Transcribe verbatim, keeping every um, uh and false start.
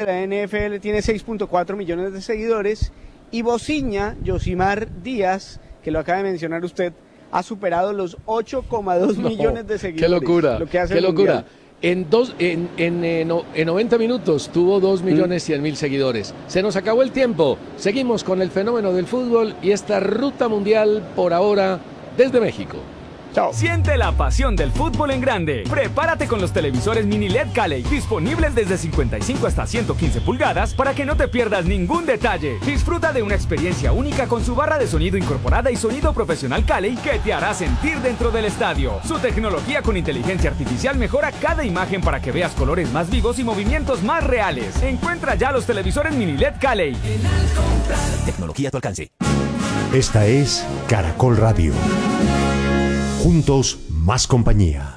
la N F L tiene seis punto cuatro millones de seguidores y Bociña, Yosimar Díaz, que lo acaba de mencionar usted, ha superado los ocho coma dos No, millones de seguidores. ¡Qué locura! Lo que hace ¡Qué el locura! Mundial. En, dos, en, en, en, en noventa minutos tuvo dos millones cien mil seguidores. Se nos acabó el tiempo. Seguimos con el fenómeno del fútbol y esta ruta mundial por ahora desde México. Chao. Siente la pasión del fútbol en grande. Prepárate con los televisores mini L E D Calley, disponibles desde cincuenta y cinco hasta ciento quince pulgadas para que no te pierdas ningún detalle. Disfruta de una experiencia única con su barra de sonido incorporada y sonido profesional Calley que te hará sentir dentro del estadio. Su tecnología con inteligencia artificial mejora cada imagen para que veas colores más vivos y movimientos más reales. Encuentra ya los televisores mini L E D Calley. Tecnología a tu alcance. Esta es Caracol Radio. Juntos, más compañía.